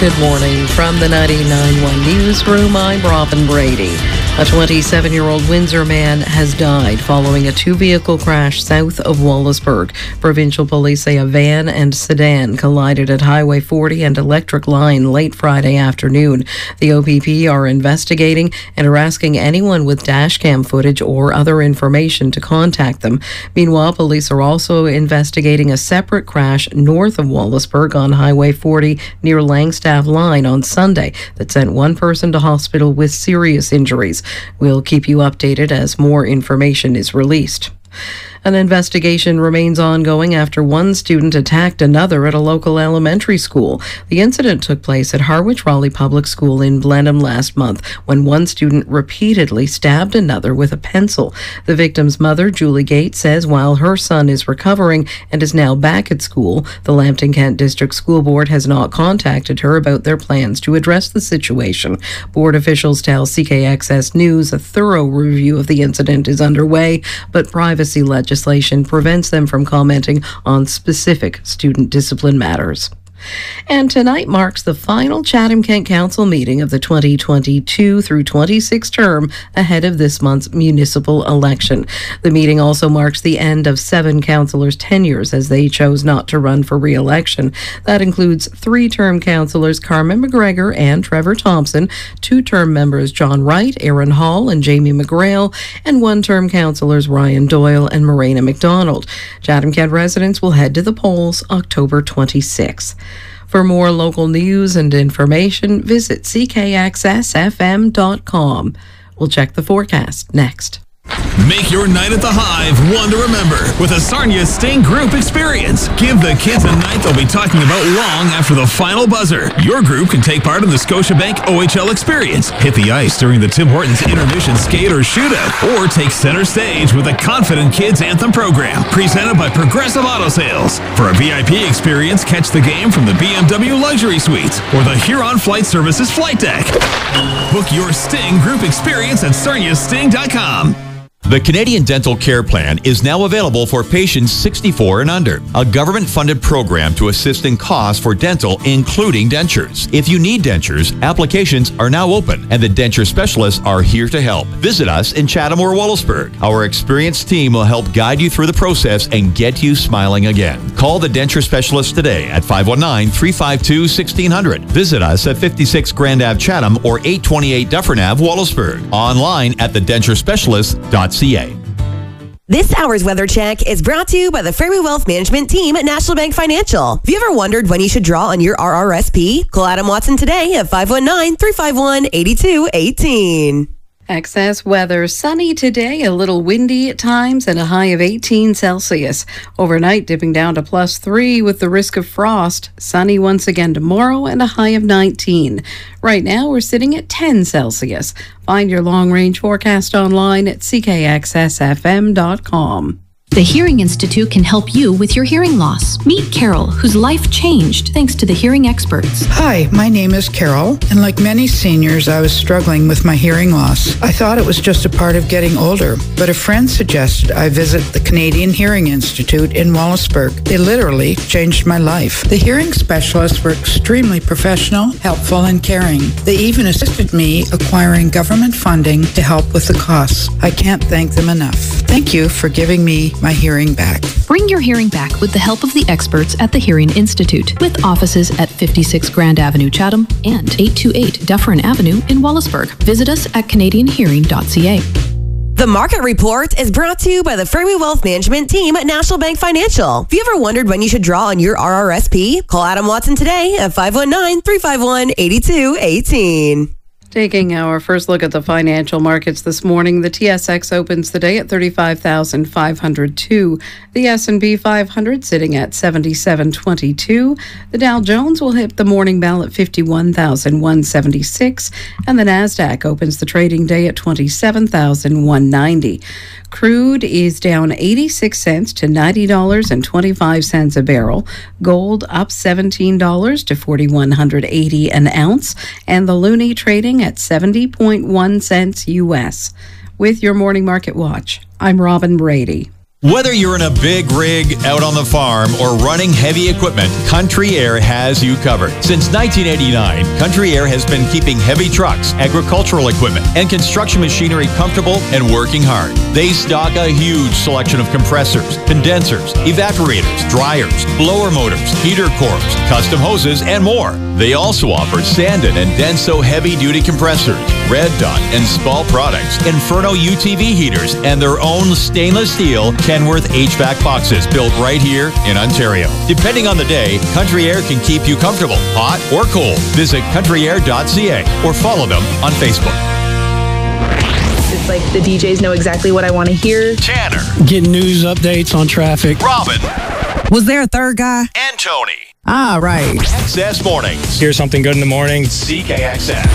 Good morning from the 99.1 Newsroom. I'm Robin Brady. A 27-year-old Windsor man has died following a two-vehicle crash south of Wallaceburg. Provincial police say a van and sedan collided at Highway 40 and Electric Line late Friday afternoon. The OPP are investigating and are asking anyone with dashcam footage or other information to contact them. Meanwhile, police are also investigating a separate crash north of Wallaceburg on Highway 40 near Langstaff Line on Sunday that sent one person to hospital with serious injuries. We'll keep you updated as more information is released. An investigation remains ongoing after one student attacked another at a local elementary school. The incident took place at Harwich Raleigh Public School in Blenheim last month when one student repeatedly stabbed another with a pencil. The victim's mother, Julie Gates, says while her son is recovering and is now back at school, the Lambton Kent District School Board has not contacted her about their plans to address the situation. Board officials tell CKXS News a thorough review of the incident is underway, but privacy legislation prevents them from commenting on specific student discipline matters. And tonight marks the final Chatham-Kent Council meeting of the 2022 through 26 term ahead of this month's municipal election. The meeting also marks the end of 7 councillors' tenures as they chose not to run for re-election. That includes 3-term councillors Carmen McGregor and Trevor Thompson, 2-term members John Wright, Aaron Hall and Jamie McGrail, and 1-term councillors Ryan Doyle and Morena McDonald. Chatham-Kent residents will head to the polls October 26th. For more local news and information, visit ckxsfm.com. We'll check the forecast next. Make your night at the Hive one to remember with a Sarnia Sting Group experience. Give the kids a night they'll be talking about long after the final buzzer. Your group can take part in the Scotiabank OHL experience, hit the ice during the Tim Hortons intermission skate or shootout, or take center stage with the Confident Kids Anthem program, presented by Progressive Auto Sales. For a VIP experience, catch the game from the BMW Luxury Suites or the Huron Flight Services flight deck. Book your Sting Group experience at sarniasting.com. The Canadian Dental Care Plan is now available for patients 64 and under, a government-funded program to assist in costs for dental, including dentures. If you need dentures, applications are now open, and the denture specialists are here to help. Visit us in Chatham or Wallaceburg. Our experienced team will help guide you through the process and get you smiling again. Call the denture specialist today at 519-352-1600. Visit us at 56 Grand Ave Chatham or 828 Dufferin Ave Wallaceburg. Online at thedenturespecialist.ca. This hour's weather check is brought to you by the Fairway Wealth Management team at National Bank Financial. Have you ever wondered when you should draw on your RRSP? Call Adam Watson today at 519-351-8218. Excess weather. Sunny today, a little windy at times, and a high of 18 Celsius. Overnight, dipping down to +3 with the risk of frost. Sunny once again tomorrow and a high of 19. Right now, we're sitting at 10 Celsius. Find your long-range forecast online at ckxsfm.com. The Hearing Institute can help you with your hearing loss. Meet Carol, whose life changed thanks to the hearing experts. Hi, my name is Carol, and like many seniors, I was struggling with my hearing loss. I thought it was just a part of getting older, but a friend suggested I visit the Canadian Hearing Institute in Wallaceburg. They literally changed my life. The hearing specialists were extremely professional, helpful, and caring. They even assisted me acquiring government funding to help with the costs. I can't thank them enough. Thank you for giving me my hearing back. Bring your hearing back with the help of the experts at the Hearing Institute, with offices at 56 Grand Avenue, Chatham, and 828 Dufferin Avenue in Wallaceburg. Visit us at canadianhearing.ca. The Market Report is brought to you by the Fairway Wealth Management team at National Bank Financial. Have you ever wondered when you should draw on your RRSP? Call Adam Watson today at 519-351-8218. Taking our first look at the financial markets this morning, the TSX opens the day at 35,502. The S&P 500 sitting at 7722. The Dow Jones will hit the morning bell at 51,176. And the NASDAQ opens the trading day at 27,190. Crude is down 86 cents to $90.25 a barrel. Gold up $17 to $4,180 an ounce. And the loonie trading at 70.1 cents U.S. With your morning market watch, I'm Robin Brady. Whether you're in a big rig out on the farm or running heavy equipment, Country Air has you covered. Since 1989, Country Air has been keeping heavy trucks, agricultural equipment, and construction machinery comfortable and working hard. They stock a huge selection of compressors, condensers, evaporators, dryers, blower motors, heater cores, custom hoses, and more. They also offer Sandon and Denso heavy-duty compressors, Red Dot and Spall products, Inferno UTV heaters, and their own stainless steel Kenworth HVAC boxes built right here in Ontario. Depending on the day, Country Air can keep you comfortable, hot or cold. Visit countryair.ca or follow them on Facebook. It's like the DJs know exactly what I want to hear. Tanner. Get news updates on traffic. Robin. Was there a third guy? And Tony. Ah, right. XS Mornings. Here's something good in the morning. CKXS.